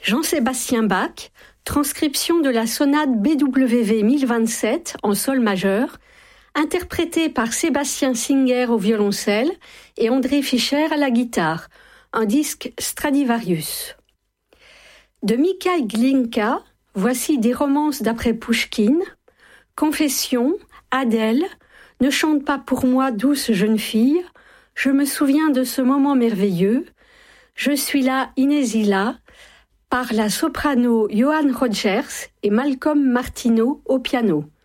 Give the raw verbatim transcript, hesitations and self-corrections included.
Jean-Sébastien Bach, transcription de la sonate B W V mille vingt-sept en sol majeur, interprétée par Sébastien Singer au violoncelle et André Fischer à la guitare, un disque Stradivarius. De Mikhaïl Glinka, voici des romances d'après Pouchkine, Confession, Adèle, Ne chante pas pour moi, douce jeune fille, Je me souviens de ce moment merveilleux, Je suis là, Inésila, par la soprano Johan Rogers et Malcolm Martineau au piano.